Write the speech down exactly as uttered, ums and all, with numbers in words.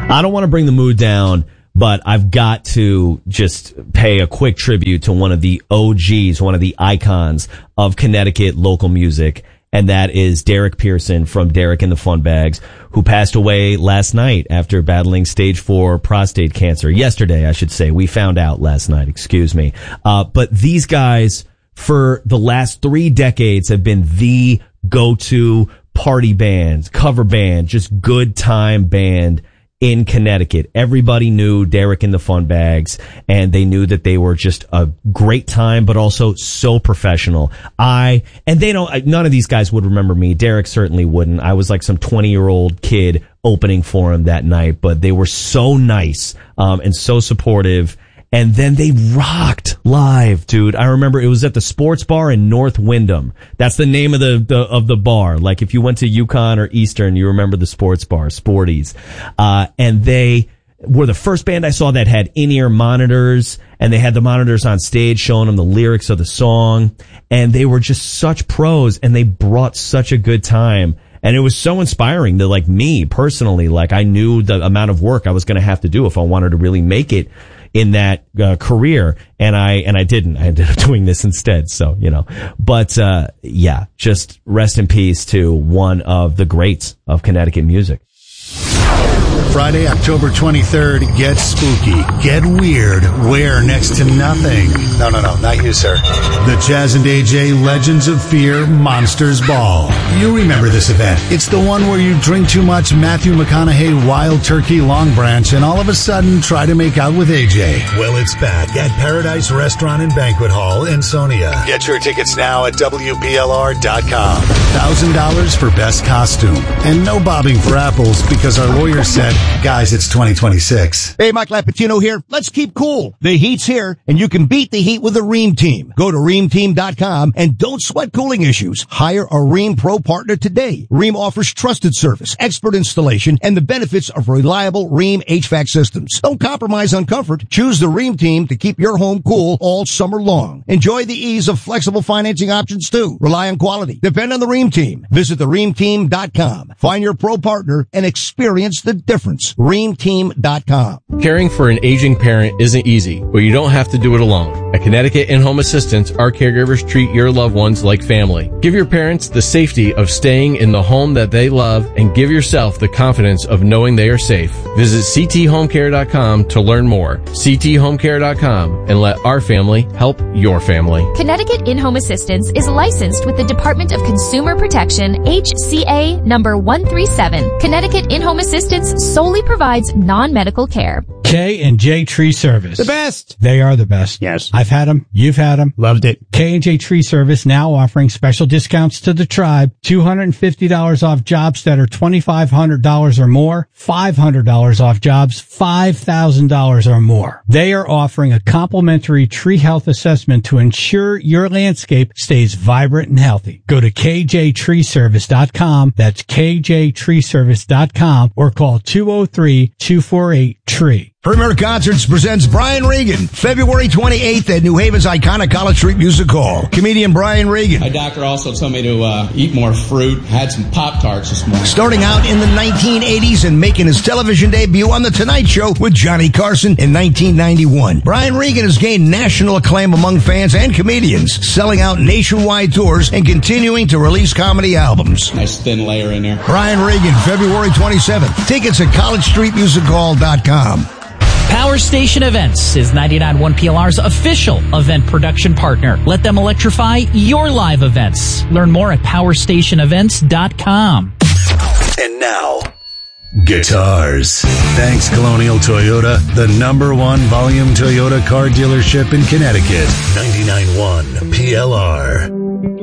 I don't want to bring the mood down, but I've got to just pay a quick tribute to one of the O Gs, one of the icons of Connecticut local music, and that is Derek Pearson from Derek and the Funbags, who passed away last night after battling stage four prostate cancer. Yesterday, I should say. We found out last night, excuse me. Uh, but these guys, for the last three decades, have been the go-to party band, cover band, just good time band in Connecticut. Everybody knew Derek and the Funbags, and they knew that they were just a great time, but also so professional. I, and they don't, none of these guys would remember me. Derek certainly wouldn't. I was like some twenty year old kid opening for him that night, but they were so nice, um, and so supportive. And then they rocked live, dude. I remember it was at the Sports Bar in North Windham. That's the name of the, the of the bar. Like if you went to UConn or Eastern, you remember the Sports Bar, Sporties. Uh, and they were the first band I saw that had in-ear monitors, and they had the monitors on stage showing them the lyrics of the song. And they were just such pros, and they brought such a good time. And it was so inspiring to, like, me personally. Like, I knew the amount of work I was going to have to do if I wanted to really make it in that uh, career, and I and I didn't. I ended up doing this instead. So, you know, but uh yeah, just rest in peace to one of the greats of Connecticut music. Friday, October twenty-third, get spooky, get weird, wear next to nothing. No, no, no, not you, sir. The Chaz and A J Legends of Fear Monsters Ball. You remember this event. It's the one where you drink too much Matthew McConaughey Wild Turkey Long Branch and all of a sudden try to make out with A J. Well, it's back at Paradise Restaurant and Banquet Hall in Sonia. Get your tickets now at W P L R dot com. one thousand dollars for best costume. And no bobbing for apples because our lawyer said, guys, it's twenty twenty-six. Hey, Mike Lapatino here. Let's keep cool. The heat's here, and you can beat the heat with the Rheem Team. Go to Rheem Team dot com and don't sweat cooling issues. Hire a Rheem Pro partner today. Rheem offers trusted service, expert installation, and the benefits of reliable Rheem H V A C systems. Don't compromise on comfort. Choose the Rheem Team to keep your home cool all summer long. Enjoy the ease of flexible financing options, too. Rely on quality. Depend on the Rheem Team. Visit the Rheem Team dot com. Find your pro partner and experience the difference. Rheem Team dot com. Caring for an aging parent isn't easy, but you don't have to do it alone. At Connecticut In-Home Assistance, our caregivers treat your loved ones like family. Give your parents the safety of staying in the home that they love, and give yourself the confidence of knowing they are safe. Visit C T home care dot com to learn more. C T home care dot com, and let our family help your family. Connecticut In-Home Assistance is licensed with the Department of Consumer Protection, H C A number one three seven. Connecticut In-Home Assistance solely provides non-medical care. K and J Tree Service. The best. They are the best. Yes. I've had them. You've had them. Loved it. K and J Tree Service now offering special discounts to the tribe. two hundred fifty dollars off jobs that are twenty-five hundred dollars or more. five hundred dollars off jobs five thousand dollars or more. They are offering a complimentary tree health assessment to ensure your landscape stays vibrant and healthy. Go to K J tree service dot com. That's K J tree service dot com, or call two oh three, two four eight, T R E E. Premier Concerts presents Brian Regan, February twenty-eighth at New Haven's iconic College Street Music Hall. Comedian Brian Regan. My doctor also told me to uh, eat more fruit. Had some Pop-Tarts this morning. Starting out in the nineteen eighties and making his television debut on The Tonight Show with Johnny Carson in nineteen ninety-one. Brian Regan has gained national acclaim among fans and comedians, selling out nationwide tours and continuing to release comedy albums. Nice thin layer in there. Brian Regan, February twenty-seventh. Tickets at college street music hall dot com. Power Station Events is ninety-nine point one P L R's official event production partner. Let them electrify your live events. Learn more at power station events dot com. And now, guitars. Thanks, Colonial Toyota, the number one volume Toyota car dealership in Connecticut. ninety-nine point one P L R.